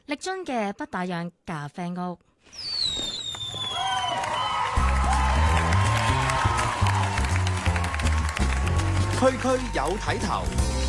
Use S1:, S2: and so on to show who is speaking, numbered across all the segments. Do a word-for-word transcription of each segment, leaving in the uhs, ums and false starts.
S1: 力臻嘅不打烊咖啡屋。
S2: 區區有睇頭，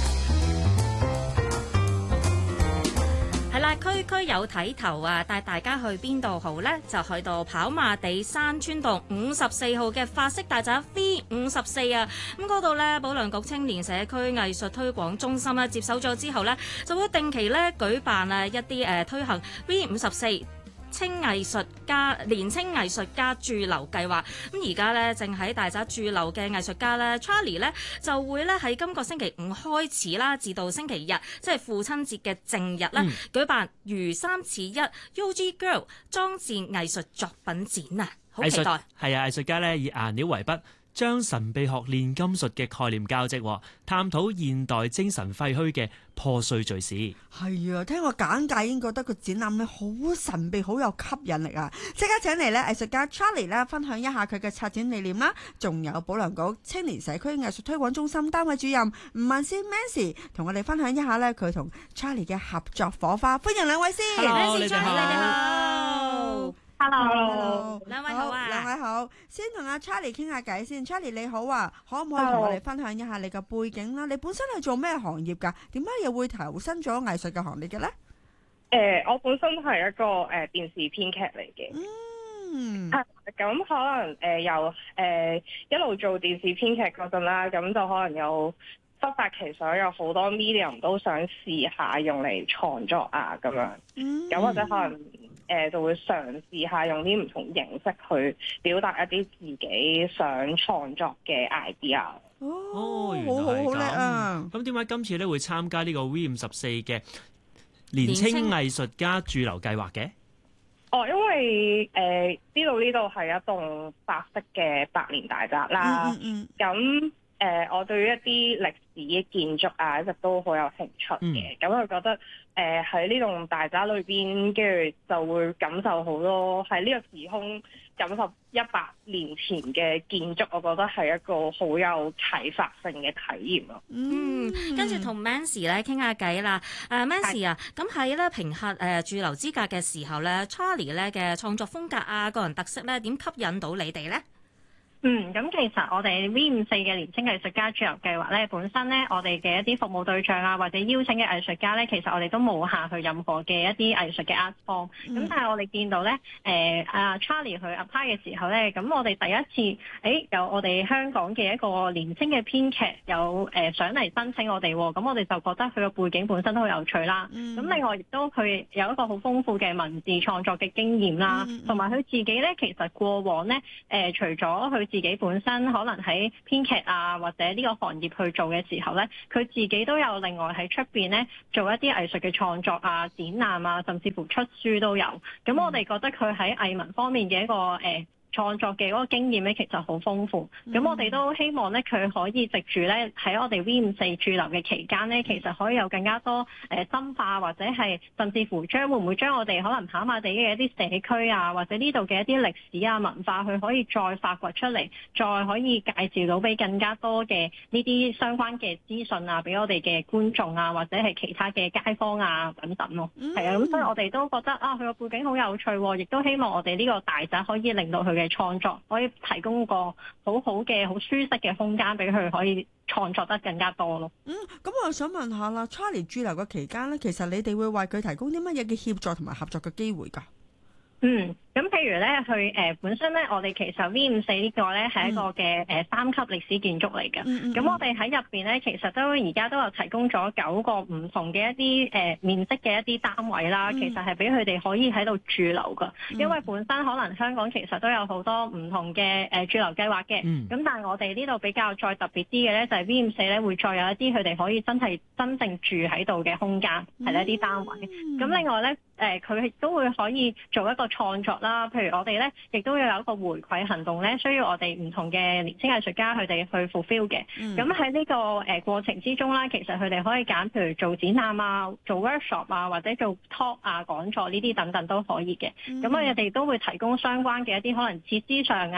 S1: 係啦，區區有睇頭啊！帶大家去邊度好呢？就去到跑馬地山村道五十四號嘅法式大宅 V 五十四啊！咁嗰度呢，保良局青年社區藝術推廣中心咧接手咗之後呢，就會定期咧舉辦啊一啲誒、呃、推行 V 五十四。青藝術家年青藝術家駐留計劃，咁而家咧正喺大宅駐留嘅藝術家咧 Charlie 咧就會咧喺今個星期五開始啦，至到星期日即係父親節嘅正日咧、嗯、舉辦如三似一 U G Girl 裝置藝術作品展啊！好期待。
S3: 係啊，藝術家咧以顏料為筆，將神秘學煉金術嘅概念交織，探討現代精神廢墟嘅破碎敘事。
S4: 係啊，聽個簡介已經覺得個展覽咧好神秘，好有吸引力啊！即刻請嚟咧藝術家 Charlie 咧分享一下佢嘅策展理念啦，仲有保良局青年社區藝術推廣中心單位主任吳曼詩 Mancy 同我哋分享一下咧佢同 Charlie 嘅合作火花。歡迎兩位先。
S3: Hello， 你哋好。
S1: 你哋好。
S4: Hello，
S1: 兩位好啊！
S4: 兩位好，先同阿 Charlie 傾下偈先。Charlie 你好啊，可唔可以同我哋分享一下你嘅背景啦？你本身係做咩行業㗎？點解又會投身咗藝術嘅行列嘅咧？
S5: 誒、呃，我本身係一個誒、呃、電視編劇嚟嘅。
S4: 嗯。
S5: 咁可能誒、呃、由誒、呃、一路做電視編劇嗰陣啦，咁就可能有忽發奇想，有好多 medium 都想試下用嚟創作啊咁樣。嗯。咁或者可能。誒、呃、就會嘗試下用啲唔同形式去表達一啲自己想創作嘅 idea。
S4: 哦，
S3: 原來係
S4: 好好好叻啊！
S3: 咁點解今次咧會參加呢個 V 五十四嘅年青藝術家駐留計劃嘅？
S5: 哦，因為誒知道呢度係一棟法式嘅百年大宅啦。嗯嗯。咁、嗯。誒、呃，我對於一啲歷史嘅建築啊，一直都好有興趣嘅。咁我、嗯、覺得誒喺呢棟大宅裏邊，跟住就會感受好多喺呢個時空感受一百年前嘅建築，我覺得係一個好有啟發性嘅體驗咯。
S1: 嗯，跟住同 Mancy 咧傾下偈啦。誒 Mancy 啊，咁喺咧評核誒駐留資格嘅時候咧 ，Charlie 咧嘅創作風格啊、個人特色咧，點吸引到你哋咧？
S6: 嗯，咁其實我哋 V 五四嘅年青藝術家駐留計劃咧，本身咧我哋嘅一啲服務對象啊，或者邀請嘅藝術家咧，其實我哋都冇限去任何嘅一啲藝術嘅 art form。咁、嗯、但係我哋見到咧，誒、呃、阿 Charlie 去 apply 嘅時候咧，咁我哋第一次，誒有我哋香港嘅一個年青嘅編劇有誒上嚟申請我哋，咁我哋就覺得佢個背景本身都好有趣啦。咁、嗯、另外亦都佢有一個好豐富嘅文字創作嘅經驗啦，同埋佢自己咧，其實過往咧，誒、呃、除咗佢自己本身可能喺編劇啊或者呢個行業去做嘅時候咧，佢自己都有另外喺出邊咧做一啲藝術嘅創作啊、展覽啊，甚至乎出書都有。咁我哋覺得佢喺藝文方面嘅一個誒、呃創作嘅嗰個經驗咧，其實好豐富。咁、嗯、我哋都希望咧，佢可以藉住咧喺我哋 V 五四駐留嘅期間咧，其實可以有更加多誒、呃、深化，或者係甚至乎將會唔會將我哋可能跑馬地嘅一啲社區啊，或者呢度嘅一啲歷史啊文化，佢可以再發掘出嚟，再可以介紹到俾更加多嘅呢啲相關嘅資訊啊，俾我哋嘅觀眾啊，或者係其他嘅街坊啊等等咯。係啊、嗯，咁所以我哋都覺得啊，佢個背景好有趣、啊，亦都希望我哋呢個大宅可以令到佢嘅創作可以提供個好好嘅、好舒適嘅空間俾佢可以創作得更加多咯。
S4: 嗯，咁我想問下啦 ，Charlie 駐留嘅期間咧，其實你哋會為佢提供啲乜嘢嘅協助同埋合作嘅機會㗎？
S6: 嗯，咁譬如咧，佢誒、呃、本身咧，我哋其實 V 五四呢個咧係一個嘅誒、呃、三級歷史建築嚟嘅。咁、嗯嗯、我哋喺入邊咧，其實都而家都有提供咗九個唔同嘅一啲誒、呃、面積嘅一啲單位啦。嗯、其實係俾佢哋可以喺度駐留噶。嗯、因為本身可能香港其實都有好多唔同嘅誒駐留計劃嘅。咁、嗯、但係我哋呢度比較再特別啲嘅咧，就係 V 五四咧會再有一啲佢哋可以真係真正住喺度嘅空間，係一啲單位。咁、嗯、另外咧。誒佢亦都會可以做一個創作啦，譬如我哋咧，亦都要有一個回饋行動咧，需要我哋唔同嘅年輕藝術家佢哋去 fulfill 嘅。咁喺呢個誒過程之中啦，其實佢哋可以揀譬如做展覽啊、做 workshop 啊，或者做 talk 啊、講座呢啲等等都可以嘅。咁我哋都會提供相關嘅一啲可能設施上啊、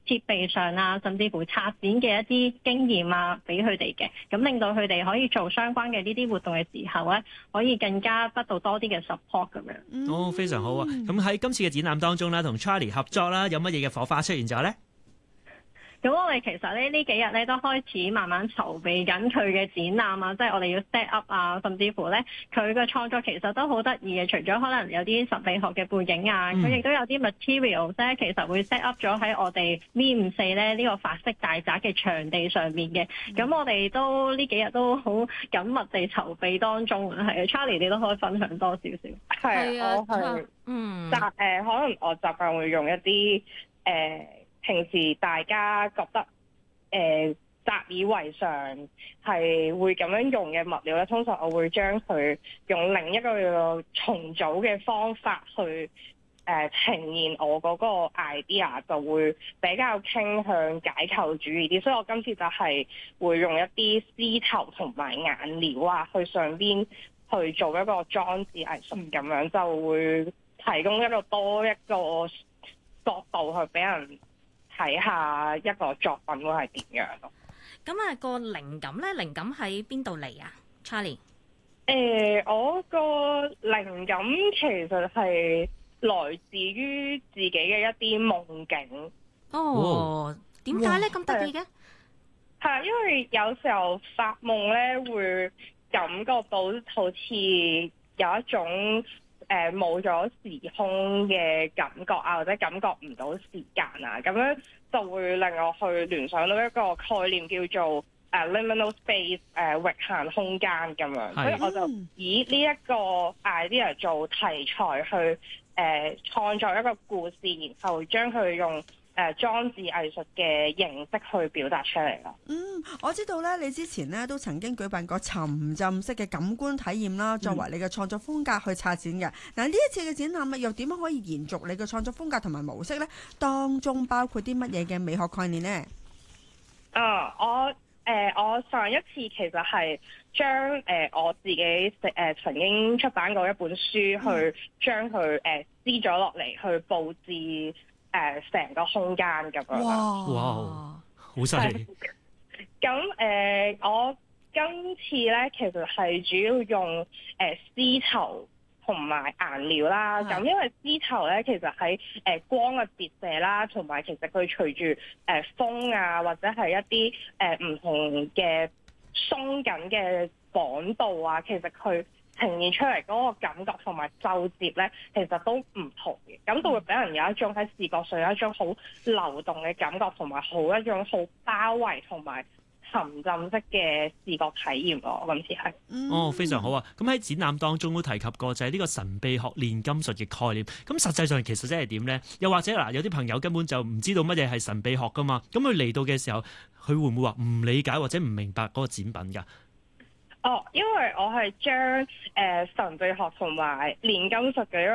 S6: 設備上啊，甚至乎策展嘅一啲經驗啊，俾佢哋嘅，咁令到佢哋可以做相關嘅呢啲活動嘅時候咧，可以更加得到多啲嘅 support 咁樣。
S3: 哦，非常好啊！咁喺今次嘅展覽當中啦，同 Charlie 合作啦，有乜嘢嘅火花出現咗咧？
S6: 咁我哋其實咧呢幾日咧都開始慢慢籌備緊佢嘅展覽啊，即係我哋要 set up 啊，甚至乎咧佢嘅創作其實都好得意嘅。除咗可能有啲神秘學嘅背景啊，佢亦都有啲 materials 咧，其實會 set up 咗喺我哋 V 五四咧呢個法式大宅嘅場地上面嘅。咁、嗯、我哋都呢幾日都好緊密地籌備當中啊。係啊 Charlie 你都可以分享多少少？
S5: 係啊，我係嗯，但誒、呃、可能我習慣會用一啲誒。呃平時大家覺得誒習以為常係會咁樣用嘅物料咧，通常我會將佢用另一個重組嘅方法去誒、呃、呈現我嗰個 idea，就會比較傾向解構主義啲。所以我今次就係會用一啲絲頭同埋顏料啊，去上邊去做一個裝置藝術，咁樣就會提供一個多一個角度去俾人睇下一個作品會係點樣咯。
S1: 咁啊，個靈感咧，靈感喺邊度嚟啊 ，Charlie？
S5: 誒、呃，我個靈感其實係來自於自己嘅一啲夢境。
S1: 哦，點解咧咁得意嘅？
S5: 係啊，因為有時候發夢咧，會感覺到好似有一種誒冇咗時空嘅感覺啊，或者感覺唔到時間啊，咁樣就會令我去聯想到一個概念叫做誒、uh, liminal space 誒、uh, 域限空間咁樣，所以我就以呢一個 idea 做題材去誒、uh, 創作一個故事，然後將佢用誒裝置藝術嘅形式去表達出嚟啦。
S4: 嗯，我知道咧，你之前咧都曾經舉辦過沉浸式嘅感官體驗啦，作為你嘅創作風格去策展嘅。嗱、嗯，呢一次嘅展覽又點樣可以延續你嘅創作風格同埋模式咧？當中包括啲乜嘢嘅美學概念呢？
S5: 啊，我誒、呃、我上一次其實係將誒、呃、我自己誒、呃、曾經出版過一本書，去將佢誒撕咗落嚟，去佈置誒成、呃、個空間咁樣。
S4: 哇！
S3: 哇！好犀利。
S5: 咁誒、呃，我今次咧其實係主要用誒、呃、絲頭同埋顏料啦。咁因為絲頭咧，其實喺誒、呃、光嘅折射啦，同埋其實佢隨住誒、呃、風啊，或者係一啲誒唔同嘅鬆緊嘅綁度啊，其實佢呈現出嚟嗰個感覺同埋皺摺咧，其實都唔同嘅。咁就會俾人有一種喺視覺上有一種好流動嘅感覺，同埋好一種好包圍同埋沉浸式嘅視覺體驗咯。我今次係
S3: 哦，非常好啊！咁喺展覽當中都提及過就係呢個神秘學煉金術嘅概念。咁實際上其實真係點呢？又或者嗱，有啲朋友根本就唔知道乜嘢係神秘學噶嘛？咁佢嚟到嘅時候，佢會唔會話唔理解或者唔明白嗰個展品㗎？
S5: 哦，因為我係將誒神秘學同埋煉金術嘅一